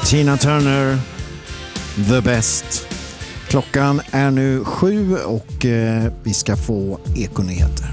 Tina Turner, The Best. Klockan är nu 7 och vi ska få Ekonyheter.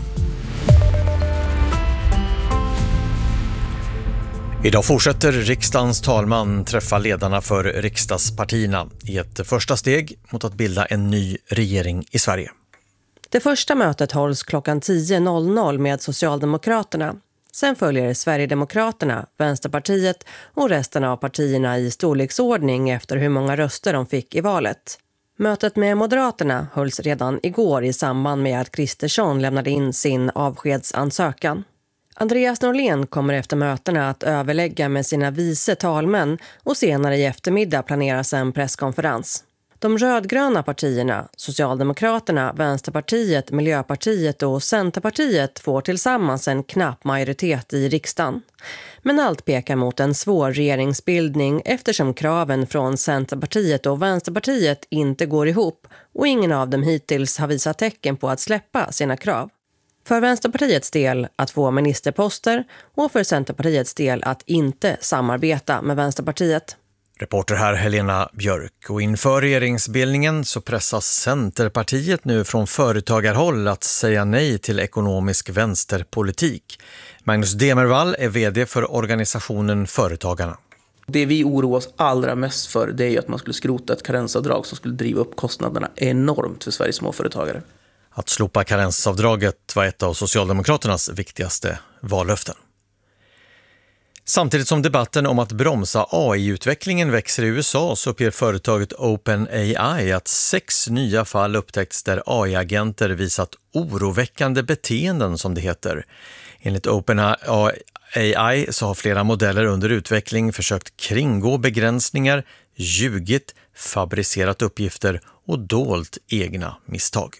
Idag fortsätter riksdagens talman träffa ledarna för riksdagspartierna i ett första steg mot att bilda en ny regering i Sverige. Det första mötet hålls klockan 10.00 med Socialdemokraterna. Sen följer Sverigedemokraterna, Vänsterpartiet och resten av partierna i storleksordning efter hur många röster de fick i valet. Mötet med Moderaterna hölls redan igår i samband med att Kristersson lämnade in sin avskedsansökan. Andreas Norlén kommer efter mötena att överlägga med sina vice talmän och senare i eftermiddag planeras en presskonferens. De rödgröna partierna, Socialdemokraterna, Vänsterpartiet, Miljöpartiet och Centerpartiet får tillsammans en knapp majoritet i riksdagen. Men allt pekar mot en svår regeringsbildning eftersom kraven från Centerpartiet och Vänsterpartiet inte går ihop och ingen av dem hittills har visat tecken på att släppa sina krav. För Vänsterpartiets del att få ministerposter och för Centerpartiets del att inte samarbeta med Vänsterpartiet. Reporter här Helena Björk. Och inför regeringsbildningen så pressas Centerpartiet nu från företagarhåll att säga nej till ekonomisk vänsterpolitik. Magnus Demervall är vd för organisationen Företagarna. Det vi oroar oss allra mest för det är ju att man skulle skrota ett karensavdrag som skulle driva upp kostnaderna enormt för Sveriges småföretagare. Att slopa karensavdraget var ett av Socialdemokraternas viktigaste vallöften. Samtidigt som debatten om att bromsa AI-utvecklingen växer i USA så uppger företaget OpenAI att 6 nya fall upptäckts där AI-agenter visat oroväckande beteenden som det heter. Enligt OpenAI så har flera modeller under utveckling försökt kringgå begränsningar, ljugit, fabricerat uppgifter och dolt egna misstag.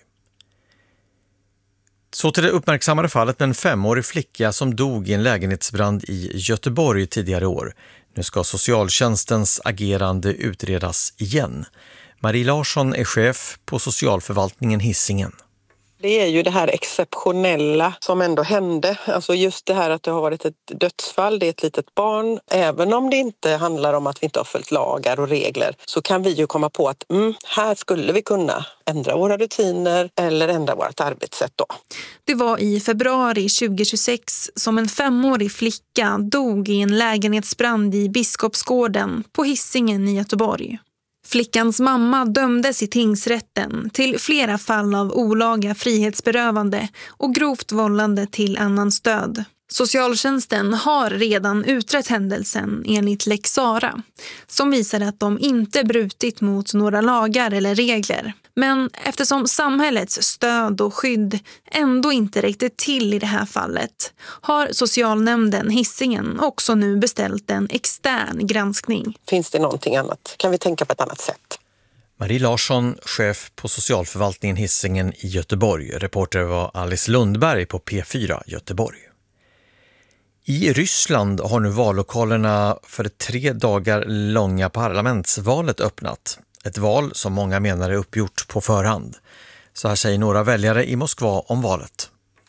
Så till det uppmärksammade fallet med en 5-årig flicka som dog i en lägenhetsbrand i Göteborg tidigare år. Nu ska socialtjänstens agerande utredas igen. Marie Larsson är chef på socialförvaltningen Hisingen. Det är ju det här exceptionella som ändå hände. Alltså just det här att det har varit ett dödsfall, det är ett litet barn. Även om det inte handlar om att vi inte har följt lagar och regler så kan vi ju komma på att här skulle vi kunna ändra våra rutiner eller ändra vårt arbetssätt då. Det var i februari 2026 som en 5-årig flicka dog i en lägenhetsbrand i Biskopsgården på Hisingen i Göteborg. Flickans mamma dömdes i tingsrätten till flera fall av olaga frihetsberövande och grovt vållande till annans död. Socialtjänsten har redan utrett händelsen enligt Lex Sara, som visar att de inte brutit mot några lagar eller regler. Men eftersom samhällets stöd och skydd ändå inte räckte till i det här fallet har socialnämnden Hisingen också nu beställt en extern granskning. Finns det någonting annat? Kan vi tänka på ett annat sätt? Marie Larsson, chef på socialförvaltningen Hisingen i Göteborg. Reporter var Alice Lundberg på P4 Göteborg. I Ryssland har nu vallokalerna för det 3 dagar långa parlamentsvalet öppnat. Ett val som många menar är uppgjort på förhand. Så här säger några väljare i Moskva om valet.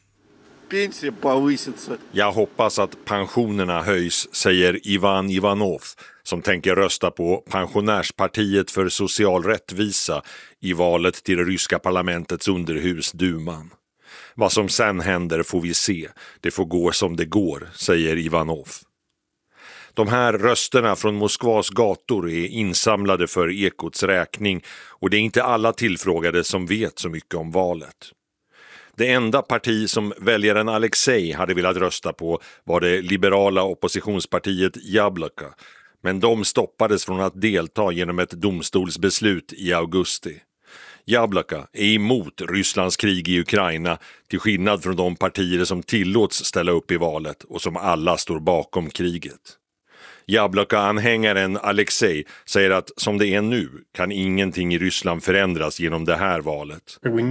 Jag hoppas att pensionerna höjs, säger Ivan Ivanov, som tänker rösta på Pensionärspartiet för social rättvisa i valet till det ryska parlamentets underhus Duman. Vad som sen händer får vi se. Det får gå som det går, säger Ivanov. De här rösterna från Moskvas gator är insamlade för Ekots räkning och det är inte alla tillfrågade som vet så mycket om valet. Det enda parti som väljaren Alexej hade velat rösta på var det liberala oppositionspartiet Jabloko, men de stoppades från att delta genom ett domstolsbeslut i augusti. Jabloko är emot Rysslands krig i Ukraina till skillnad från de partier som tillåts ställa upp i valet och som alla står bakom kriget. Jabloko-anhängaren Alexej säger att som det är nu kan ingenting i Ryssland förändras genom det här valet.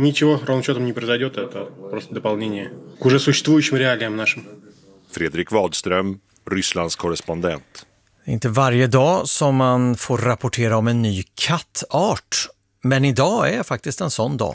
Fredrik Wadström, Rysslands korrespondent. Det är inte varje dag som man får rapportera om en ny kattart. Men idag är faktiskt en sån dag.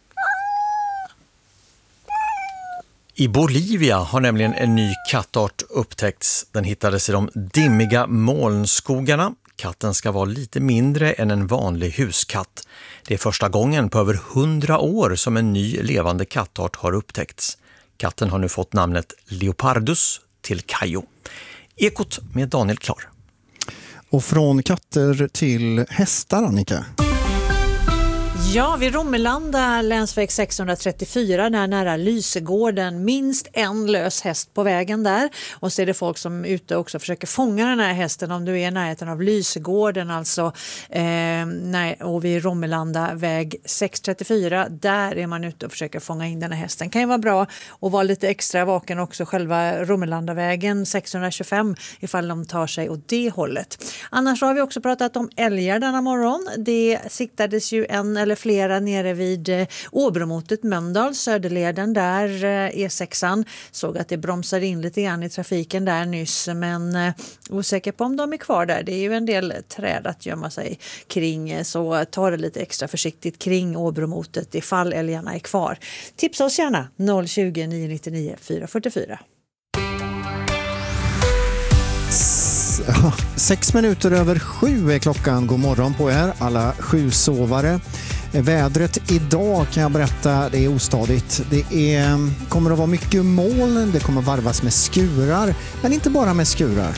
I Bolivia har nämligen en ny kattart upptäckts. Den hittades i de dimmiga molnskogarna. Katten ska vara lite mindre än en vanlig huskatt. Det är första gången på över 100 år som en ny levande kattart har upptäckts. Katten har nu fått namnet Leopardus till Kajo. Ekot med Daniel Klar. Och från katter till hästar, Annika. Ja, vid Romelanda, länsväg 634, nära Lysegården. Minst en lös häst på vägen där. Och så är det folk som ute också försöker fånga den här hästen om du är i närheten av Lysegården. Alltså, och vid Romelanda, väg 634, där är man ute och försöker fånga in den här hästen. Kan ju vara bra att vara lite extra vaken också själva Romelandavägen 625 ifall de tar sig åt det hållet. Annars har vi också pratat om älgar denna morgon. Det siktades ju en eller flera nere vid Åbromotet, Mölndal, Söderleden där, E6an. Såg att det bromsade in lite grann i trafiken där nyss, men osäker på om de är kvar där. Det är ju en del träd att gömma sig kring, så ta det lite extra försiktigt kring Åbromotet ifall älgarna är kvar. Tipsa oss gärna 020 999 444. 6 minuter över 7 är klockan. God morgon på er alla 7-sovare. Vädret idag kan jag berätta, det är ostadigt. Det kommer att vara mycket moln, det kommer att varvas med skurar, men inte bara med skurar.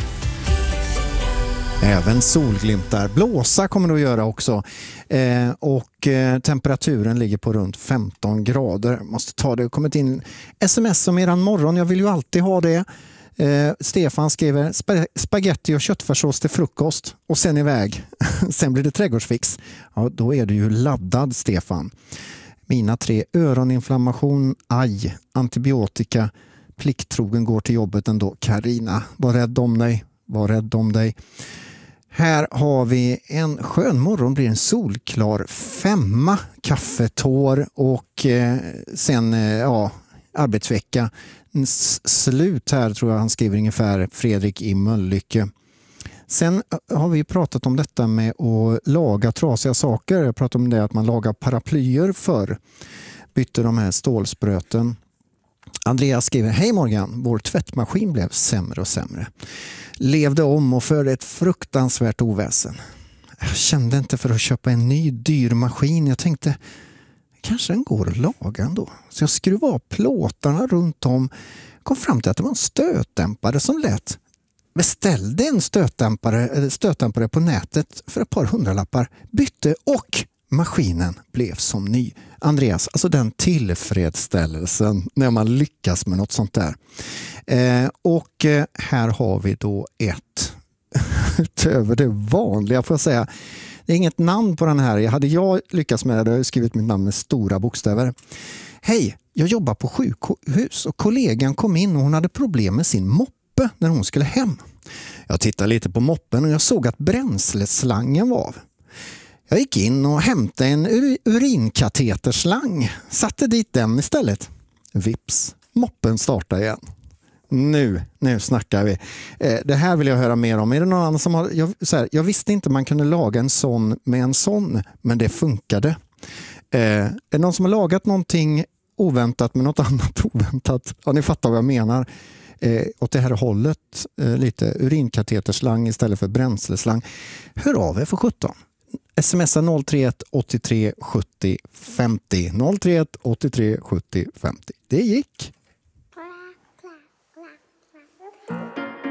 Även solglimtar. Blåsa kommer det att göra också. Och temperaturen ligger på runt 15 grader. Måste ta det. Det har kommit in sms om eran morgon, jag vill ju alltid ha det. Stefan skriver spaghetti och köttfärssås till frukost och sen iväg. Sen blir det trädgårdsfix. Ja, då är du ju laddad, Stefan. Mina 3: öroninflammation, antibiotika, plikttrogen går till jobbet ändå. Carina, var rädd om dig. Här har vi en skön morgon, blir en solklar 5, kaffetår och sen arbetsvecka. Slut här tror jag han skriver ungefär, Fredrik i Möllycke. Sen har vi pratat om detta med att laga trasiga saker. Jag pratade om det att man lagar paraplyer för. Bytte de här stålspröten. Andreas skriver: hej Morgan, vår tvättmaskin blev sämre och sämre. Levde om och förde ett fruktansvärt oväsen. Jag kände inte för att köpa en ny dyr maskin. Jag tänkte, kanske den går att laga ändå. Så jag skruvade av plåtarna runt om. Kom fram till att det var en stötdämpare som lät. Beställde en stötdämpare på nätet för ett par 100-lappar. Bytte och maskinen blev som ny. Andreas, alltså den tillfredsställelsen när man lyckas med något sånt där. Och här har vi då ett utöver det vanliga, får jag säga. Det är inget namn på den här. Hade jag lyckats med det, hade jag skrivit mitt namn med stora bokstäver. Hej, jag jobbar på sjukhus och kollegan kom in och hon hade problem med sin moppe när hon skulle hem. Jag tittade lite på moppen och jag såg att bränsleslangen var av. Jag gick in och hämtade en urinkateterslang. Satte dit den istället. Vips, moppen startade igen. Nu snackar vi. Det här vill jag höra mer om. Är det någon annan som har... Jag visste inte man kunde laga en sån med en sån, men det funkade. Är det någon som har lagat någonting oväntat med något annat oväntat? Ja, ni fattar vad jag menar. Åt det här hållet, lite urinkateterslang istället för bränsleslang. Hör av er för 17. Smsa 031 83 70 50. 031 83 70 50. Det gick.